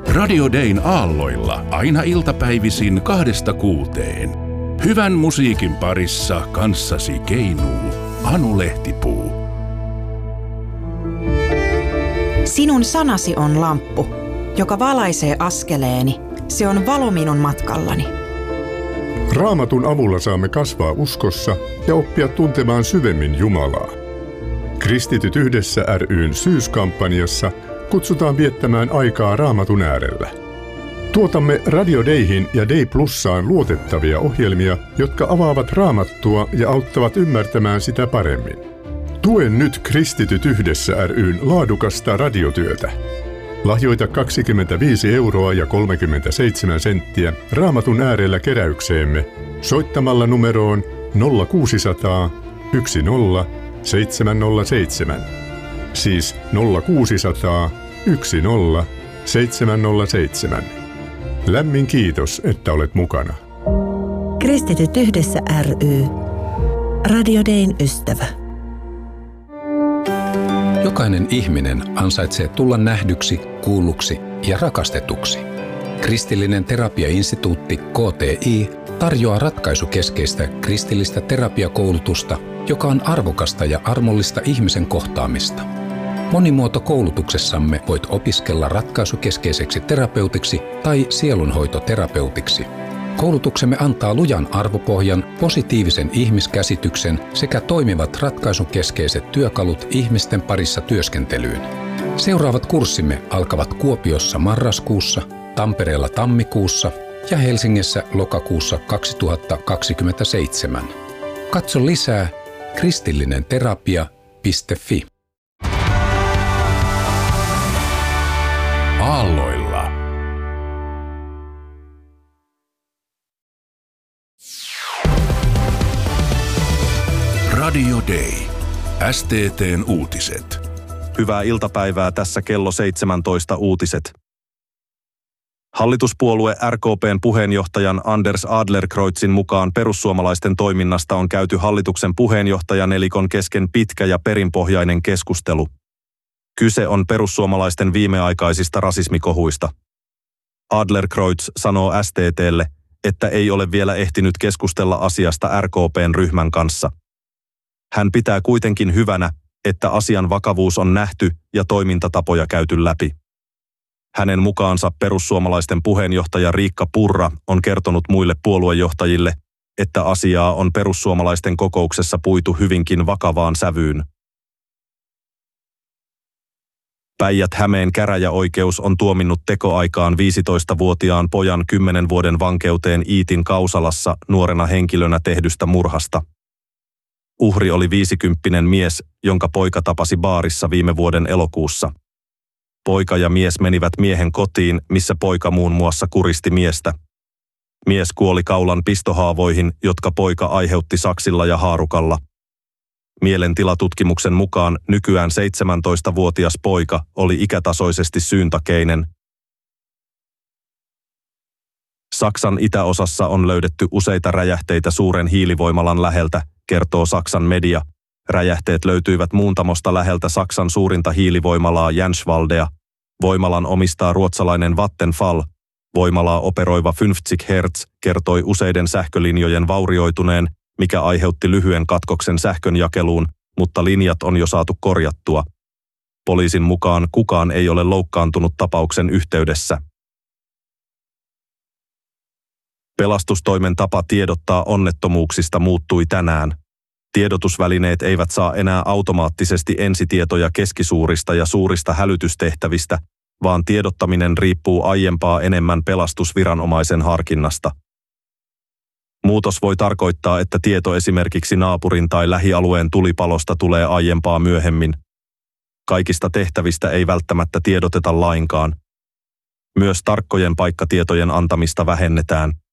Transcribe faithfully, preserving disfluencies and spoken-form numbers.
Radio Dayn aalloilla aina iltapäivisin kahdesta kuuteen. Hyvän musiikin parissa kanssasi keinuu Anu Lehtipuu. Sinun sanasi on lamppu, joka valaisee askeleeni. Se on valo minun matkallani. Raamatun avulla saamme kasvaa uskossa ja oppia tuntemaan syvemmin Jumalaa. Kristityt yhdessä ry:n syyskampanjassa kutsutaan viettämään aikaa Raamatun äärellä. Tuotamme Radio Dayhin ja Day Plussaan luotettavia ohjelmia, jotka avaavat Raamattua ja auttavat ymmärtämään sitä paremmin. Tue nyt Kristityt yhdessä ry:n laadukasta radiotyötä. Lahjoita kaksikymmentäviisi euroa ja kolmekymmentäseitsemän senttiä Raamatun äärellä keräykseemme soittamalla numeroon nolla kuusisataa yksi nolla seitsemän nolla seitsemän. Siis nolla kuusisataa yksi nolla seitsemän nolla seitsemän. Lämmin kiitos, että olet mukana. Kristityt yhdessä ry. Radio Dayn ystävä. Jokainen ihminen ansaitsee tulla nähdyksi, kuulluksi ja rakastetuksi. Kristillinen terapiainstituutti K T I tarjoaa ratkaisukeskeistä kristillistä terapiakoulutusta, joka on arvokasta ja armollista ihmisen kohtaamista. Monimuotokoulutuksessamme voit opiskella ratkaisukeskeiseksi terapeutiksi tai sielunhoitoterapeutiksi. Koulutuksemme antaa lujan arvopohjan, positiivisen ihmiskäsityksen sekä toimivat ratkaisukeskeiset työkalut ihmisten parissa työskentelyyn. Seuraavat kurssimme alkavat Kuopiossa marraskuussa, Tampereella tammikuussa ja Helsingissä lokakuussa kaksituhattakaksikymmentäseitsemän. Katso lisää kristillinenterapia piste fi. Aalloilla. Radio Day. S T T:n uutiset. Hyvää iltapäivää, tässä kello seitsemäntoista uutiset. Hallituspuolue R K P:n puheenjohtajan Anders Adlercreutzin mukaan perussuomalaisten toiminnasta on käyty hallituksen puheenjohtajanelikon kesken pitkä ja perinpohjainen keskustelu. Kyse on perussuomalaisten viimeaikaisista rasismikohuista. Adlercreutz sanoo S T T:lle, että ei ole vielä ehtinyt keskustella asiasta R K P:n ryhmän kanssa. Hän pitää kuitenkin hyvänä, että asian vakavuus on nähty ja toimintatapoja käyty läpi. Hänen mukaansa perussuomalaisten puheenjohtaja Riikka Purra on kertonut muille puoluejohtajille, että asiaa on perussuomalaisten kokouksessa puitu hyvinkin vakavaan sävyyn. Päijät-Hämeen käräjäoikeus on tuominnut tekoaikaan viisitoistavuotiaan pojan kymmenen vuoden vankeuteen Iitin Kausalassa nuorena henkilönä tehdystä murhasta. Uhri oli viisikymppinen mies, jonka poika tapasi baarissa viime vuoden elokuussa. Poika ja mies menivät miehen kotiin, missä poika muun muassa kuristi miestä. Mies kuoli kaulan pistohaavoihin, jotka poika aiheutti saksilla ja haarukalla. Mielentilatutkimuksen mukaan nykyään seitsemäntoistavuotias poika oli ikätasoisesti syyntakeinen. Saksan itäosassa on löydetty useita räjähteitä suuren hiilivoimalan läheltä, kertoo Saksan media. Räjähteet löytyivät muuntamosta läheltä Saksan suurinta hiilivoimalaa Jänschwaldea. Voimalan omistaa ruotsalainen Vattenfall. Voimalaa operoiva viisikymmentä hertz kertoi useiden sähkölinjojen vaurioituneen, mikä aiheutti lyhyen katkoksen sähkönjakeluun, mutta linjat on jo saatu korjattua. Poliisin mukaan kukaan ei ole loukkaantunut tapauksen yhteydessä. Pelastustoimen tapa tiedottaa onnettomuuksista muuttui tänään. Tiedotusvälineet eivät saa enää automaattisesti ensitietoja keskisuurista ja suurista hälytystehtävistä, vaan tiedottaminen riippuu aiempaa enemmän pelastusviranomaisen harkinnasta. Muutos voi tarkoittaa, että tieto esimerkiksi naapurin tai lähialueen tulipalosta tulee aiempaa myöhemmin. Kaikista tehtävistä ei välttämättä tiedoteta lainkaan. Myös tarkkojen paikkatietojen antamista vähennetään.